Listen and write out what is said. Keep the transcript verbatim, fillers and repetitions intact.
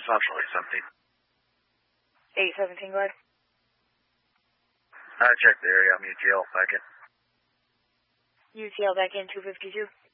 Central eight seventeen. eight seventeen, go ahead. I checked the area. I'm U T L, back in. U T L back in two fifty-two.